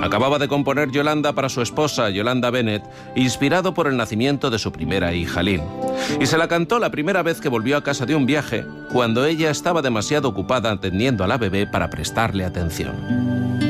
Acababa de componer Yolanda para su esposa, Yolanda Bennett, inspirado por el nacimiento de su primera hija, Lynn. Y se la cantó la primera vez que volvió a casa de un viaje, cuando ella estaba demasiado ocupada atendiendo a la bebé para prestarle atención.